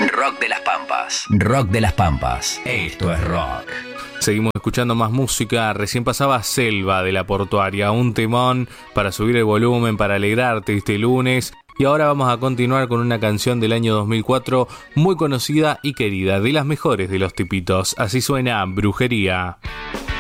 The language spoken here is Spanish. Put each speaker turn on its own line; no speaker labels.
Rock de las Pampas. Rock de las Pampas. Esto es rock.
Seguimos escuchando más música. Recién pasaba Selva de La Portuaria, un temón para subir el volumen, para alegrarte este lunes. Y ahora vamos a continuar con una canción del año 2004 muy conocida y querida, de las mejores de los tipitos. Así suena Brujería.